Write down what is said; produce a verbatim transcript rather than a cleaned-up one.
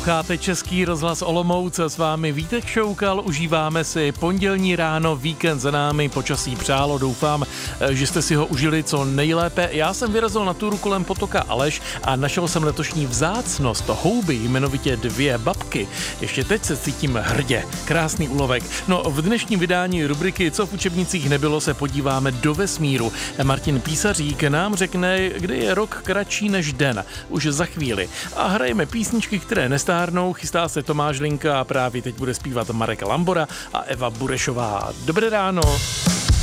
Posloucháte Český rozhlas Olomouc, s vámi Vítek Šoukal, užíváme si pondělní ráno, víkend za námi, počasí přálo, doufám, že jste si ho užili co nejlépe. Já jsem vyrazil na túru kolem potoka Aleš a našel jsem letošní vzácnost, houby, jmenovitě dvě babky. Ještě teď se cítím hrdě, krásný úlovek. No, v dnešním vydání rubriky Co v učebnicích nebylo se podíváme do vesmíru. Martin Písařík nám řekne, kdy je rok kratší než den, už za chvíli. A hrajeme písničky, které nestárnou, chystá se Tomáš Linka a právě teď bude zpívat Marek Lambora a Eva Burešová. Dobré ráno.